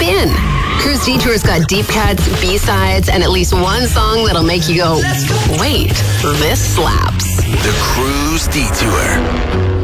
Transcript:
in. Cruise Detour's got deep cuts, B-sides, and at least one song that'll make you go, wait, this slaps. The Cruise Detour.